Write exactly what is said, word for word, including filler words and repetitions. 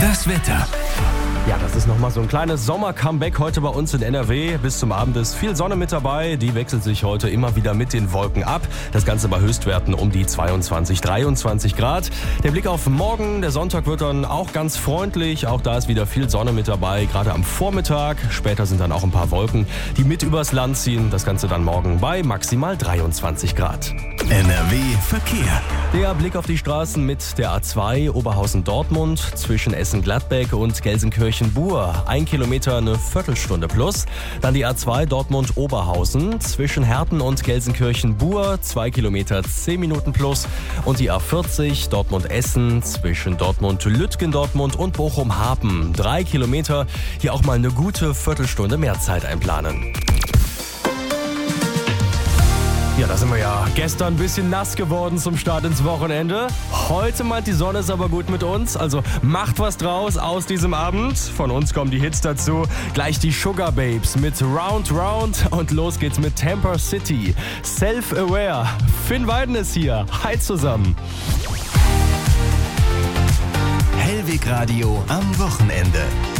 Das Wetter. Ja, das ist nochmal so ein kleines Sommer-Comeback heute bei uns in N R W. Bis zum Abend ist viel Sonne mit dabei. Die wechselt sich heute immer wieder mit den Wolken ab. Das Ganze bei Höchstwerten um die zweiundzwanzig, dreiundzwanzig Grad. Der Blick auf morgen, der Sonntag wird dann auch ganz freundlich. Auch da ist wieder viel Sonne mit dabei, gerade am Vormittag. Später sind dann auch ein paar Wolken, die mit übers Land ziehen. Das Ganze dann morgen bei maximal dreiundzwanzig Grad. N R W Verkehr. Der Blick auf die Straßen mit der A zwei Oberhausen-Dortmund zwischen Essen-Gladbeck und Gelsenkirchen-Buhr. Ein Kilometer eine Viertelstunde plus. Dann die A zwei Dortmund-Oberhausen zwischen Herten und Gelsenkirchen-Buhr. Zwei Kilometer zehn Minuten plus. Und die A vierzig Dortmund-Essen zwischen Dortmund-Lütgendortmund und Bochum-Hapen. Drei Kilometer. Hier auch mal eine gute Viertelstunde mehr Zeit einplanen. Ja, da sind wir ja gestern ein bisschen nass geworden zum Start ins Wochenende. Heute meint die Sonne ist aber gut mit uns, also macht was draus aus diesem Abend. Von uns kommen die Hits dazu. Gleich die Sugar Babes mit Round Round und los geht's mit Tampa City. Self-Aware. Finn Weiden ist hier. Hi zusammen. Hellweg Radio am Wochenende.